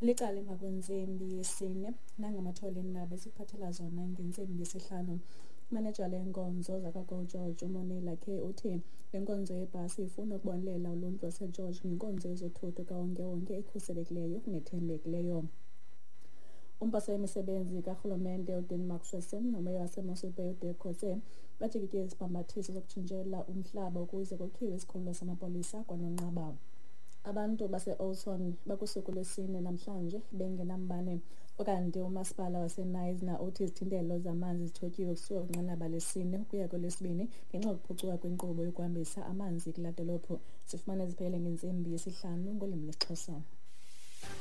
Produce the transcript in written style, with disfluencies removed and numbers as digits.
Licala emva kwentsimbi yesine nangamathole endaba esiphathela zona ngentsimbi yesihlanu. Imanejala yenkonzo zakwaGo George uMonile khe uthi le nkonzo yebhasi ifuna ukubonelela uluntu lwaseGeorge ngenkonzo yezothutho kawonke-wonke ekhuselekileyo nethembekileyo. Umpasa wemisebenzi karhulumente uDean Macpherson nomeya waseMossel Bay uDirk Coetzee batyikitye isibhambathiso sokutshintshela umhlaba ukuze kwakhiwe isikhululo samapolisa kwaNonqaba. Abantu base-Ohlson bakusuku lwesine namhlanje bengenambane, ukanti umasipala waseNyasa uthi izithintelo zamanzi zithotyiwe kusuka kwinqanaba lesine ukuya kwelesibini ngenxa yokuphucuka kwenkqubo yokuhambisa amanzi kulaa dolophu. Sifumane ziphele ngentsimbi yesihlanu ngolwimi lwesiXhosa.